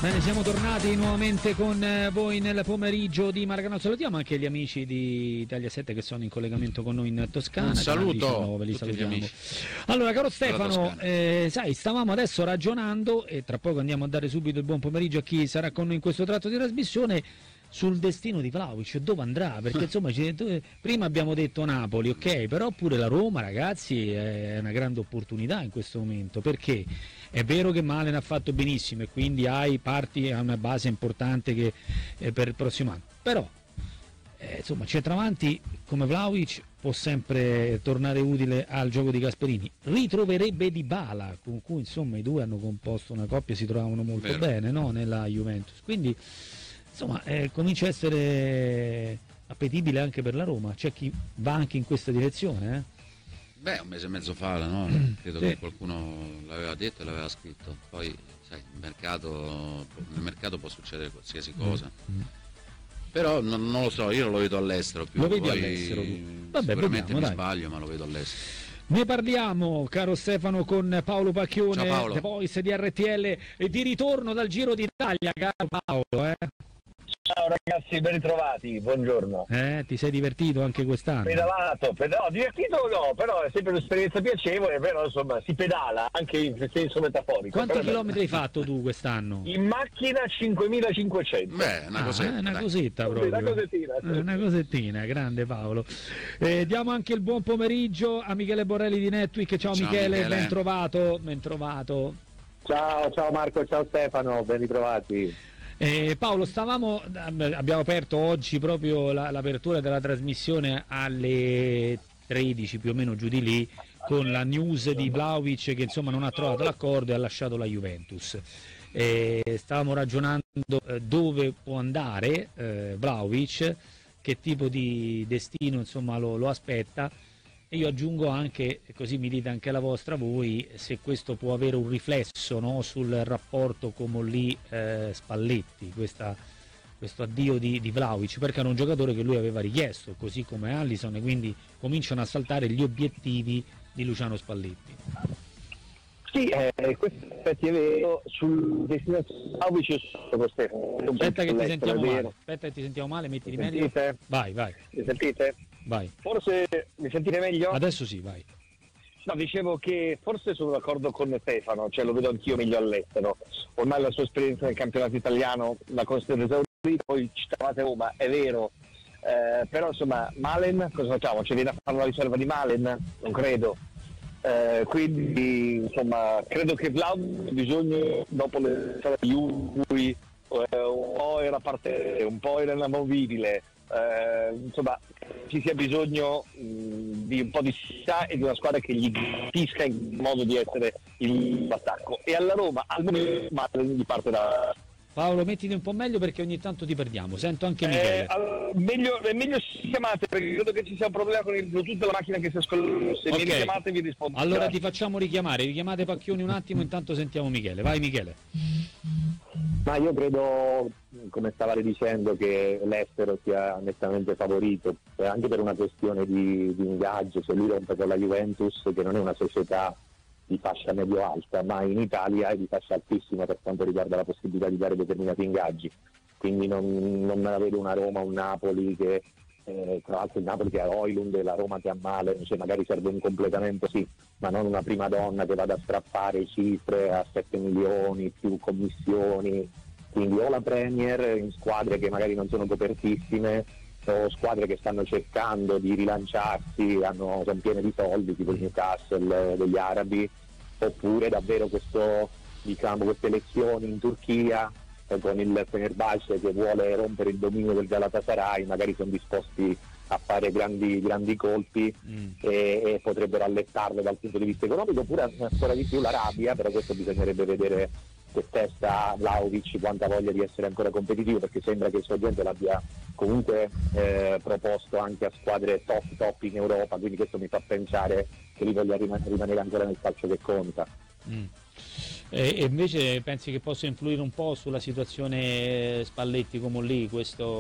Bene, siamo tornati nuovamente con voi nel pomeriggio di Maracanã. Salutiamo anche gli amici di Italia 7 che sono in collegamento con noi in Toscana. Un saluto, ve li tutti salutiamo. Allora, caro Stefano, sai, stavamo adesso ragionando e tra poco andiamo a dare subito il buon pomeriggio a chi sarà con noi in questo tratto di trasmissione sul destino di Vlahovic, dove andrà, perché insomma prima abbiamo detto Napoli, ok, però pure la Roma, ragazzi, è una grande opportunità in questo momento, perché è vero che Malen ha fatto benissimo e quindi parti a una base importante che, per il prossimo anno, però insomma centravanti come Vlahovic può sempre tornare utile al gioco di Gasperini, ritroverebbe Dybala con cui insomma i due hanno composto una coppia, si trovavano molto bene, no? Nella Juventus, quindi insomma comincia a essere appetibile anche per la Roma, c'è chi va anche in questa direzione. Beh, un mese e mezzo fa, no? Credo sì, che qualcuno l'aveva detto e l'aveva scritto. Poi, sai, nel mercato può succedere qualsiasi cosa. Però non lo so, io lo vedo all'estero più. Lo vedi all'estero tu? Vabbè, sicuramente vediamo, mi sbaglio, ma lo vedo all'estero. Ne parliamo, caro Stefano, con Paolo Pacchione, Ciao Paolo. The Voice di RTL e di ritorno dal Giro d'Italia, caro Paolo. Ciao ragazzi, ben ritrovati, buongiorno. Ti sei divertito anche quest'anno? Pedalato, divertito no, però è sempre un'esperienza piacevole, però insomma si pedala anche in senso metaforico. Quanti chilometri hai fatto tu quest'anno? In macchina 5.500. Beh, una cosetta. Una cosetta proprio. Una cosettina. Sì. Una cosettina, grande Paolo. Diamo anche il buon pomeriggio a Michele Borrelli di Netweek. Ciao Michele, ben trovato. Ciao Marco, ciao Stefano, ben ritrovati. Paolo, abbiamo aperto oggi proprio l'apertura della trasmissione alle 13 più o meno, giù di lì, con la news di Vlahovic che insomma non ha trovato l'accordo e ha lasciato la Juventus. Stavamo ragionando dove può andare Vlahovic, che tipo di destino insomma lo aspetta. E io aggiungo anche, così mi dite anche la vostra voi, se questo può avere un riflesso, no, sul rapporto Comolli-Spalletti, questo addio di Vlahovic, perché era un giocatore che lui aveva richiesto, così come Alisson, e quindi cominciano a saltare gli obiettivi di Luciano Spalletti. Sì, questo effetti è vero, sul destino di Vlahovic sono Stefano. Aspetta che ti sentiamo male, metti di meglio. Vai. Mi sentite? Vai. Forse mi sentite meglio? Adesso sì, vai. No, dicevo che forse sono d'accordo con Stefano, cioè lo vedo anch'io meglio all'estero. Ormai la sua esperienza nel campionato italiano la considero esaurita, poi citavate Roma, è vero. Però insomma, Malen, cosa facciamo? Ci viene a fare la riserva di Malen? Non credo. Quindi insomma, credo che Vlahovic ha bisogno, dopo le storie di cui un po' era parte, un po' era inamovibile, insomma ci sia bisogno di un po' di serietà e di una squadra che gli garantisca in modo di essere l'attacco, e alla Roma al momento Malen gli parte da... Paolo, mettiti un po' meglio perché ogni tanto ti perdiamo, sento anche Michele. È meglio se chiamate, perché credo che ci sia un problema con il Bluetooth della macchina che si ascolta. Se mi richiamate vi rispondo. Allora ti facciamo richiamate Pacchioni un attimo, intanto sentiamo Michele. Vai Michele. Ma io credo, come stavate dicendo, che l'estero sia nettamente favorito, anche per una questione di ingaggio. Se lui rompe con la Juventus, che non è una società di fascia medio-alta, ma in Italia è di fascia altissima per quanto riguarda la possibilità di dare determinati ingaggi, quindi non me la vedo una Roma, un Napoli che tra l'altro il Napoli che ha Højlund e la Roma che ha Malen, cioè magari serve un completamento sì, ma non una prima donna che vada a strappare cifre a 7 milioni più commissioni, quindi o la Premier in squadre che magari non sono copertissime, o squadre che stanno cercando di rilanciarsi, sono piene di soldi, tipo il Newcastle degli arabi, oppure davvero queste elezioni in Turchia con il Fenerbahce che vuole rompere il dominio del Galatasaray, magari sono disposti a fare grandi colpi e potrebbero allettarlo dal punto di vista economico, oppure ancora di più l'Arabia, però questo bisognerebbe vedere che testa Vlahovic, quanta voglia di essere ancora competitivo, perché sembra che il suo agente l'abbia comunque proposto anche a squadre top in Europa, quindi questo mi fa pensare che lui voglia rimanere ancora nel calcio che conta. E invece pensi che possa influire un po' sulla situazione Spalletti come lì questo